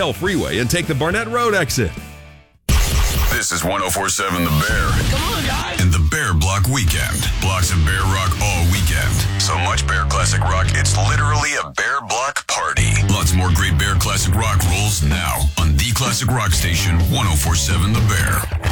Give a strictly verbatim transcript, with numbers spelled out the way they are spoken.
Hill Freeway and take the Barnett Road exit. This is one oh four point seven The Bear. Come on, guys. And the Bear Block Weekend. Blocks of Bear Rock all weekend. So much Bear Classic Rock, it's literally a Bear Block party. Lots more great Bear Classic Rock rolls now on the Classic Rock Station, one oh four point seven The Bear.